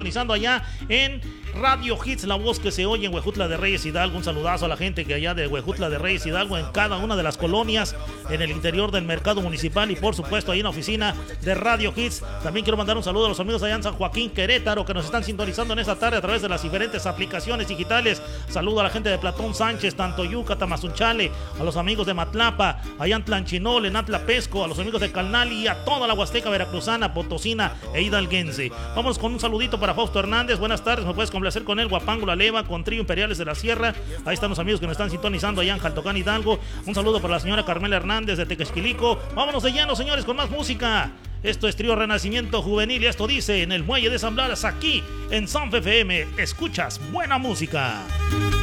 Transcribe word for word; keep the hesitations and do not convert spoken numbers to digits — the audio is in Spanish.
sintonizando allá en Radio Hits, la voz que se oye en Huejutla de Reyes Hidalgo. Un saludazo a la gente que allá de Huejutla de Reyes Hidalgo, en cada una de las colonias, en el interior del mercado municipal y por supuesto ahí en la oficina de Radio Hits. También quiero mandar un saludo a los amigos allá en San Joaquín, Querétaro, que nos están sintonizando en esta tarde a través de las diferentes aplicaciones digitales. Saludo a la gente de Platón Sánchez, Tantoyuca, Tamazunchale, a los amigos de Matlapa, allá en Tlanchinol, en Atlapesco, a los amigos de Calnali y a toda la Huasteca veracruzana, potosina e hidalguense. Vamos con un saludito para Fausto Hernández. Buenas tardes, me puedes complacer con él, Guapango La Leva, con Trío Imperiales de la Sierra. Ahí están los amigos que nos están sintonizando allá en Jaltocán, Hidalgo. Un saludo para la señora Carmela Hernández de Tequesquilico. Vámonos de lleno, señores, con más música. Esto es Trío Renacimiento Juvenil y esto dice en el Muelle de San Blas, aquí en Sanf F M. Escuchas buena música.